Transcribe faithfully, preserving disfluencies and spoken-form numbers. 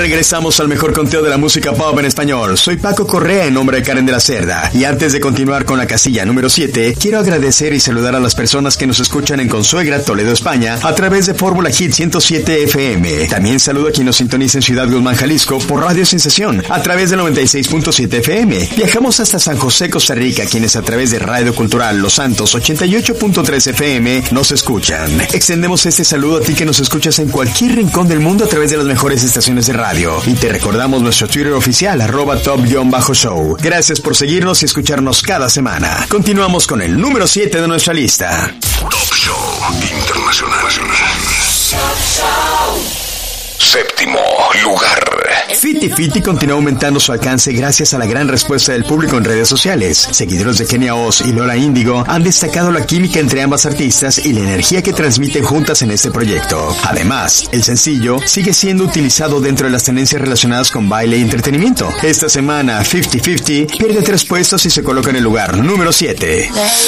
Regresamos al mejor conteo de la música pop en español. Soy Paco Correa en nombre de Karen de la Cerda. Y antes de continuar con la casilla número siete, quiero agradecer y saludar a las personas que nos escuchan en Consuegra, Toledo, España, a través de Fórmula Hit ciento siete F M. También saludo a quien nos sintoniza en Ciudad Guzmán, Jalisco, por Radio Sensación, a través de noventa y seis punto siete F M. Viajamos hasta San José, Costa Rica, quienes a través de Radio Cultural Los Santos ochenta y ocho punto tres F M nos escuchan. Extendemos este saludo a ti que nos escuchas en cualquier rincón del mundo a través de las mejores estaciones de radio. Y te recordamos nuestro Twitter oficial, arroba top-show. Gracias por seguirnos y escucharnos cada semana. Continuamos con el número siete de nuestra lista. Top Show Internacional. Séptimo lugar. Fiti Fiti continúa aumentando su alcance gracias a la gran respuesta del público en redes sociales. Seguidores de Kenia Oz y Lola Índigo han destacado la química entre ambas artistas y la energía que transmiten juntas en este proyecto. Además, el sencillo sigue siendo utilizado dentro de las tendencias relacionadas con baile y entretenimiento. Esta semana, Fifty Fifty pierde tres puestos y se coloca en el lugar número siete.